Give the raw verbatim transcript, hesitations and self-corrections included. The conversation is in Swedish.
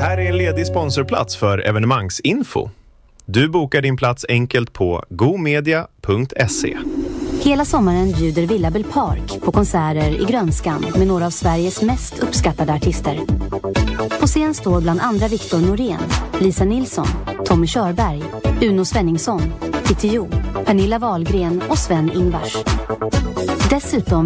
Här är en ledig sponsorplats för evenemangsinfo. Du bokar din plats enkelt på gomedia punkt se. Hela sommaren bjuder Villabel Park på konserter i Grönskan med några av Sveriges mest uppskattade artister. På scen står bland andra Viktor Norén, Lisa Nilsson, Tommy Körberg, Uno Svenningsson, Titti Jo, Pernilla Wahlgren och Sven Ingvars. Dessutom